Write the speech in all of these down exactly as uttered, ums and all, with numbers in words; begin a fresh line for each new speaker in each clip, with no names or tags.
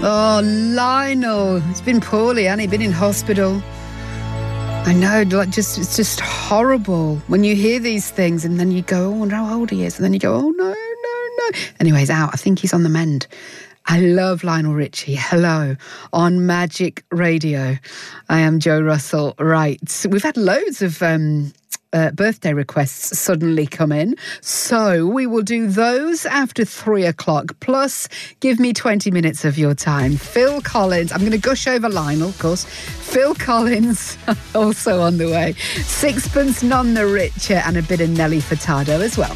Oh, Lionel. He's been poorly, hasn't he? Been in hospital. I know, like, just it's just horrible when you hear these things and then you go, oh, I wonder how old he is. And then you go, oh, no, no, no. Anyway, he's out. I think he's on the mend. I love Lionel Richie. Hello on Magic Radio. I am Jo Russell. Right. We've had loads of um, uh, birthday requests suddenly come in. So we will do those after three o'clock. Plus, give me twenty minutes of your time. Phil Collins. I'm going to gush over Lionel, of course. Phil Collins, also on the way. Sixpence None the Richer and a bit of Nelly Furtado as well.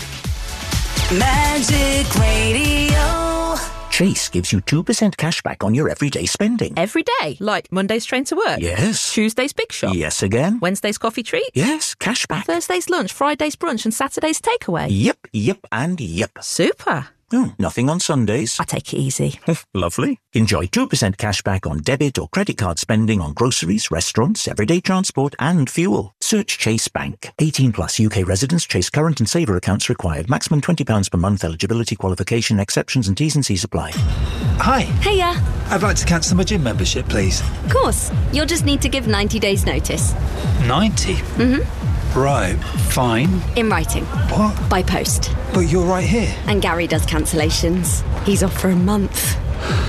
Magic Radio.
Chase gives you two percent cash back on your everyday spending.
Every day? Like Monday's train to work?
Yes.
Tuesday's big shop?
Yes again.
Wednesday's coffee treat?
Yes, cash back.
Thursday's lunch, Friday's brunch and Saturday's takeaway?
Yep, yep and yep.
Super.
Oh, nothing on Sundays.
I take it easy.
Lovely. Enjoy two percent cash back on debit or credit card spending on groceries, restaurants, everyday transport and fuel. Search Chase Bank. eighteen plus U K residents. Chase current and saver accounts required. Maximum twenty pounds per month. Eligibility, qualification, exceptions and T's and C's apply.
Hi.
Hiya.
I'd like to cancel my gym membership, please.
Of course. You'll just need to give ninety days notice.
ninety?
Mm-hmm.
Right, fine.
In writing.
What?
By post.
But you're right here.
And Gary does cancellations. He's off for a month.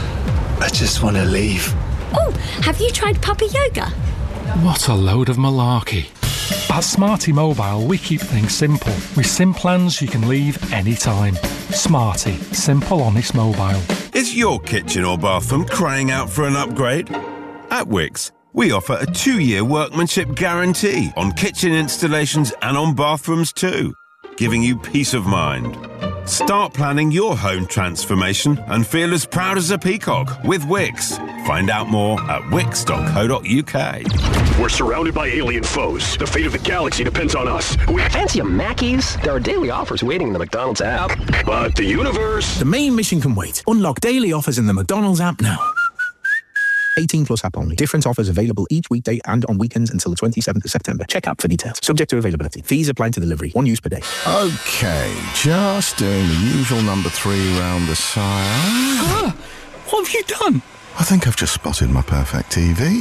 I just want to leave.
Oh, have you tried puppy yoga?
What a load of malarkey. At Smarty Mobile, we keep things simple. With SIM plans you can leave anytime. Smarty. Simple, honest mobile.
Is your kitchen or bathroom crying out for an upgrade? At Wickes, we offer a two-year workmanship guarantee on kitchen installations and on bathrooms too, giving you peace of mind. Start planning your home transformation and feel as proud as a peacock with Wickes. Find out more at wickes dot co dot uk.
We're surrounded by alien foes. The fate of the galaxy depends on us. We
fancy a Mackies? There are daily offers waiting in the McDonald's app.
But the universe...
The main mission can wait. Unlock daily offers in the McDonald's app now.
eighteen plus app only. Different offers available each weekday and on weekends until the twenty-seventh of September. Check app for details. Subject to availability. Fees apply to delivery. One use per day.
Okay, just doing the usual number three round the sire.
Ah, what have you done?
I think I've just spotted my perfect T V.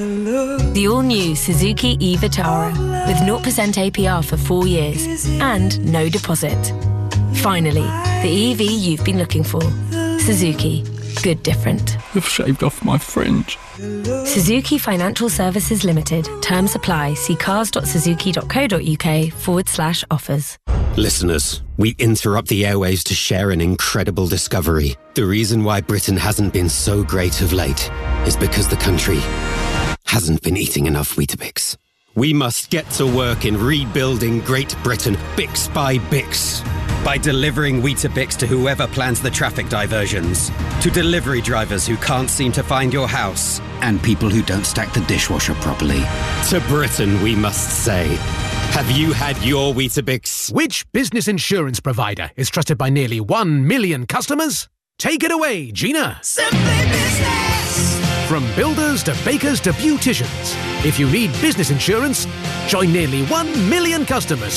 The all-new Suzuki e-Vitara with zero percent A P R for four years and no deposit. Finally, the E V you've been looking for. Suzuki. Good different.
You've shaved off my fringe.
Suzuki Financial Services Limited. Terms apply. See cars dot suzuki dot co dot uk forward slash offers.
Listeners, we interrupt the airwaves to share an incredible discovery. The reason why Britain hasn't been so great of late is because the country hasn't been eating enough Weetabix. We must get to work in rebuilding Great Britain, Bix by Bix. By delivering Weetabix to whoever plans the traffic diversions, to delivery drivers who can't seem to find your house,
and people who don't stack the dishwasher properly.
To Britain, we must say, have you had your Weetabix?
Which business insurance provider is trusted by nearly one million customers? Take it away, Gina.
Simply Business.
From builders to bakers to beauticians, if you need business insurance, join nearly one million customers